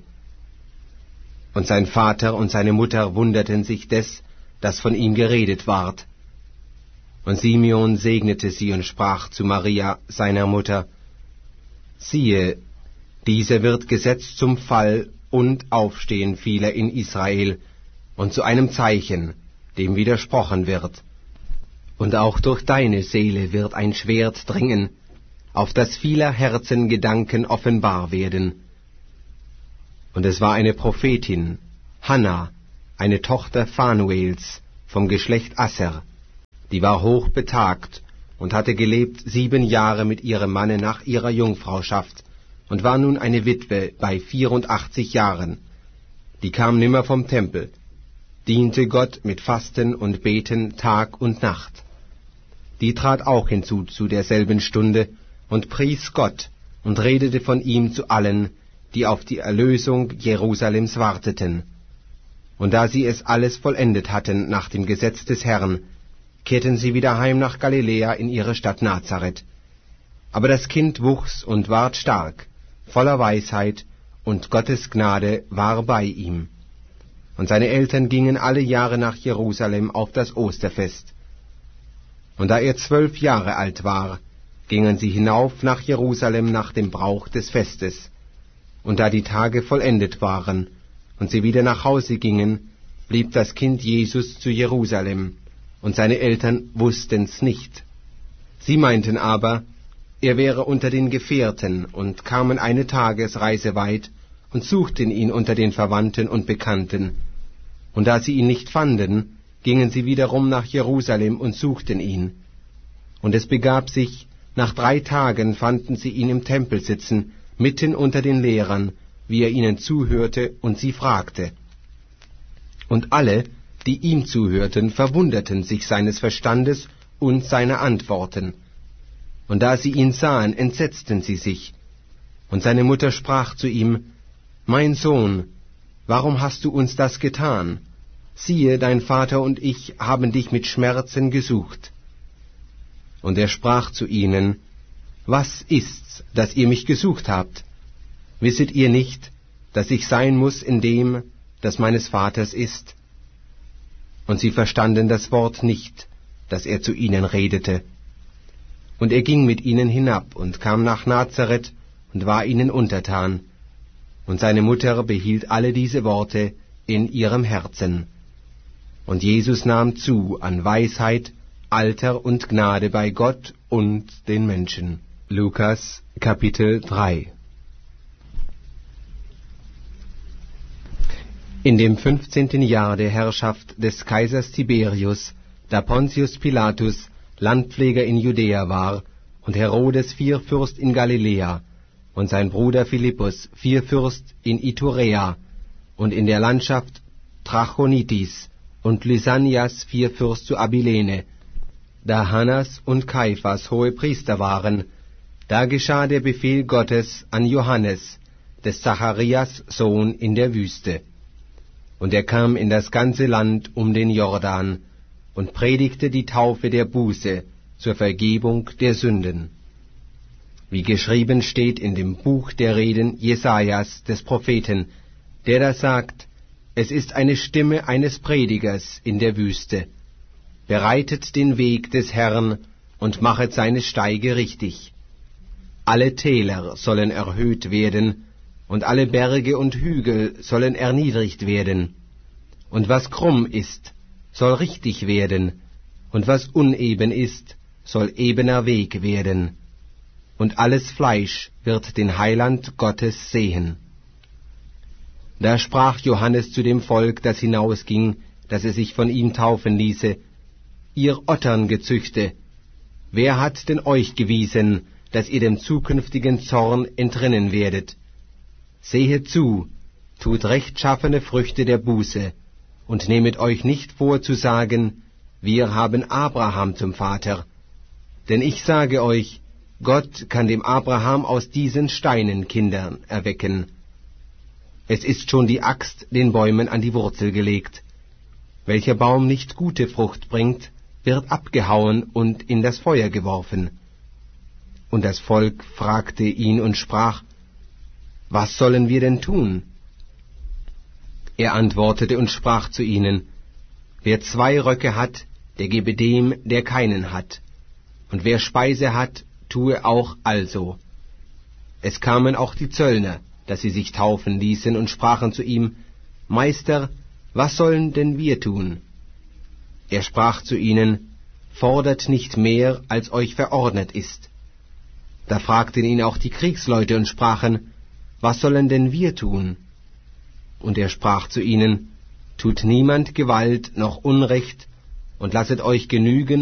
Und sein Vater und seine Mutter wunderten sich des, das von ihm geredet ward. Und Simeon segnete sie und sprach zu Maria, seiner Mutter, Siehe, diese wird gesetzt zum Fall und Aufstehen vieler in Israel und zu einem Zeichen, dem widersprochen wird. Und auch durch deine Seele wird ein Schwert dringen, auf das vieler Herzen Gedanken offenbar werden. Und es war eine Prophetin, Hanna, eine Tochter Phanuels vom Geschlecht Asser, die war hoch betagt und hatte gelebt sieben Jahre mit ihrem Manne nach ihrer Jungfrauschaft und war nun eine Witwe bei vierundachtzig Jahren. Die kam nimmer vom Tempel, diente Gott mit Fasten und Beten Tag und Nacht. Die trat auch hinzu zu derselben Stunde und pries Gott und redete von ihm zu allen, die auf die Erlösung Jerusalems warteten. Und da sie es alles vollendet hatten nach dem Gesetz des Herrn, kehrten sie wieder heim nach Galiläa in ihre Stadt Nazareth. Aber das Kind wuchs und ward stark, voller Weisheit, und Gottes Gnade war bei ihm. Und seine Eltern gingen alle Jahre nach Jerusalem auf das Osterfest. Und da er zwölf Jahre alt war, gingen sie hinauf nach Jerusalem nach dem Brauch des Festes. Und da die Tage vollendet waren und sie wieder nach Hause gingen, blieb das Kind Jesus zu Jerusalem, und seine Eltern wussten's nicht. Sie meinten aber, er wäre unter den Gefährten, und kamen eine Tagesreise weit und suchten ihn unter den Verwandten und Bekannten. Und da sie ihn nicht fanden, gingen sie wiederum nach Jerusalem und suchten ihn. Und es begab sich, nach drei Tagen fanden sie ihn im Tempel sitzen, mitten unter den Lehrern, wie er ihnen zuhörte und sie fragte. Und alle, die ihm zuhörten, verwunderten sich seines Verstandes und seiner Antworten. Und da sie ihn sahen, entsetzten sie sich. Und seine Mutter sprach zu ihm, »Mein Sohn, warum hast du uns das getan? Siehe, dein Vater und ich haben dich mit Schmerzen gesucht.« Und er sprach zu ihnen, »Was ist's, dass ihr mich gesucht habt? Wisset ihr nicht, dass ich sein muß in dem, das meines Vaters ist?« Und sie verstanden das Wort nicht, das er zu ihnen redete. Und er ging mit ihnen hinab und kam nach Nazareth und war ihnen untertan. Und seine Mutter behielt alle diese Worte in ihrem Herzen. Und Jesus nahm zu an Weisheit, Alter und Gnade bei Gott und den Menschen. Lukas Kapitel drei. In dem fünfzehnten Jahr der Herrschaft des Kaisers Tiberius, da Pontius Pilatus Landpfleger in Judäa war und Herodes Vierfürst in Galiläa und sein Bruder Philippus Vierfürst in Iturea und in der Landschaft Trachonitis und Lysanias Vierfürst zu Abilene, da Hannas und Kaiphas hohe Priester waren, da geschah der Befehl Gottes an Johannes, des Zacharias Sohn, in der Wüste. Und er kam in das ganze Land um den Jordan und predigte die Taufe der Buße zur Vergebung der Sünden. Wie geschrieben steht in dem Buch der Reden Jesajas des Propheten, der da sagt, es ist eine Stimme eines Predigers in der Wüste. Bereitet den Weg des Herrn und machet seine Steige richtig. Alle Täler sollen erhöht werden, und alle Berge und Hügel sollen erniedrigt werden. Und was krumm ist, soll richtig werden, und was uneben ist, soll ebener Weg werden. Und alles Fleisch wird den Heiland Gottes sehen. Da sprach Johannes zu dem Volk, das hinausging, dass es sich von ihm taufen ließe, ihr Otterngezüchte, wer hat denn euch gewiesen, dass ihr dem zukünftigen Zorn entrinnen werdet? Sehet zu, tut rechtschaffene Früchte der Buße, und nehmet euch nicht vor zu sagen, wir haben Abraham zum Vater. Denn ich sage euch, Gott kann dem Abraham aus diesen Steinen Kindern erwecken. Es ist schon die Axt den Bäumen an die Wurzel gelegt. Welcher Baum nicht gute Frucht bringt, wird abgehauen und in das Feuer geworfen. Und das Volk fragte ihn und sprach, was sollen wir denn tun? Er antwortete und sprach zu ihnen, wer zwei Röcke hat, der gebe dem, der keinen hat, und wer Speise hat, tue auch also. Es kamen auch die Zöllner, dass sie sich taufen ließen, und sprachen zu ihm, Meister, was sollen denn wir tun? Er sprach zu ihnen, fordert nicht mehr, als euch verordnet ist. Da fragten ihn auch die Kriegsleute und sprachen, was sollen denn wir tun? Und er sprach zu ihnen, Tut niemand Gewalt noch Unrecht und lasset euch genügen